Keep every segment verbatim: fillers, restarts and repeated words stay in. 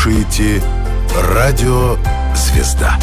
слушаете радио «Звезда».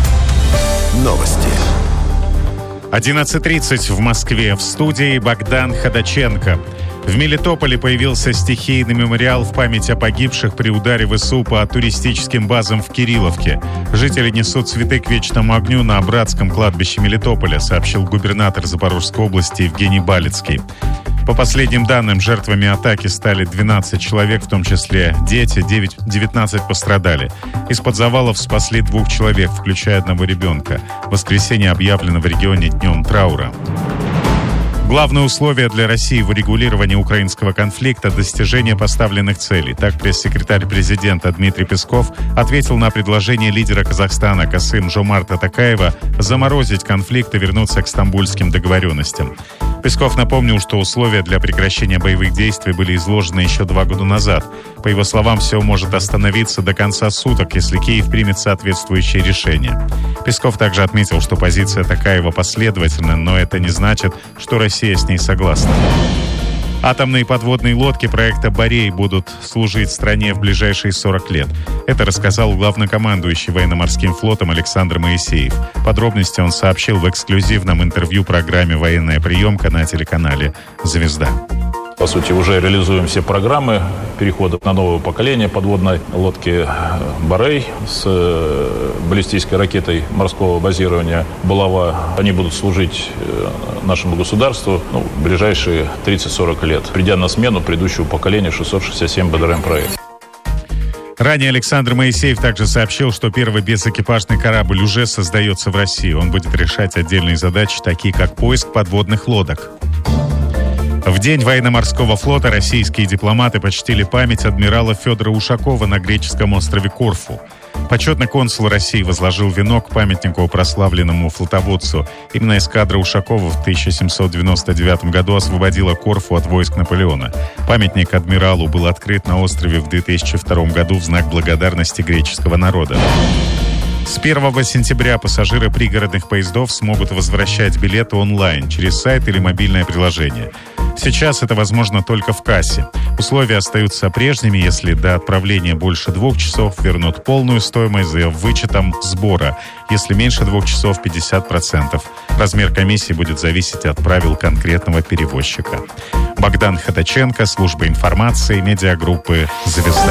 Новости. одиннадцать тридцать в Москве. В студии Богдан Ходаченко. В Мелитополе появился стихийный мемориал в память о погибших при ударе ВСУ по туристическим базам в Кирилловке. Жители несут цветы к вечному огню на Братском кладбище Мелитополя, сообщил губернатор Запорожской области Евгений Балицкий. По последним данным, жертвами атаки стали двенадцать человек, в том числе дети, девятнадцать пострадали. Из-под завалов спасли двух человек, включая одного ребенка. В воскресенье объявлено в регионе днем траура. Главное условие для России в урегулировании украинского конфликта – достижение поставленных целей. Так пресс-секретарь президента Дмитрий Песков ответил на предложение лидера Казахстана Касым-Жомарта Токаева заморозить конфликт и вернуться к стамбульским договоренностям. Песков напомнил, что условия для прекращения боевых действий были изложены еще два года назад. По его словам, все может остановиться до конца суток, если Киев примет соответствующее решение. Песков также отметил, что позиция Токаева последовательна, но это не значит, что Россия с ней согласна. Атомные подводные лодки проекта «Борей» будут служить стране в ближайшие сорок лет. Это рассказал главнокомандующий военно-морским флотом Александр Моисеев. Подробности он сообщил в эксклюзивном интервью программе «Военная приемка» на телеканале «Звезда». По сути, уже реализуем все программы перехода на новое поколение подводной лодки «Борей» с баллистической ракетой морского базирования «Булава». Они будут служить нашему государству ну, в ближайшие тридцать-сорок лет, придя на смену предыдущего поколения шестьсот шестьдесят семь бэ дэ эр эм проект. Ранее Александр Моисеев также сообщил, что первый безэкипажный корабль уже создается в России. Он будет решать отдельные задачи, такие как поиск подводных лодок. В День военно-морского флота российские дипломаты почтили память адмирала Федора Ушакова на греческом острове Корфу. Почетный консул России возложил венок к памятнику прославленному флотоводцу. Именно эскадра Ушакова в тысяча семьсот девяносто девятом году освободила Корфу от войск Наполеона. Памятник адмиралу был открыт на острове в две тысячи втором году в знак благодарности греческого народа. С первого сентября пассажиры пригородных поездов смогут возвращать билеты онлайн через сайт или мобильное приложение. Сейчас это возможно только в кассе. Условия остаются прежними, если до отправления больше двух часов вернут полную стоимость за вычетом сбора. Если меньше двух часов – пятьдесят процентов. Размер комиссии будет зависеть от правил конкретного перевозчика. Богдан Ходаченко, служба информации, медиагруппы «Звезда».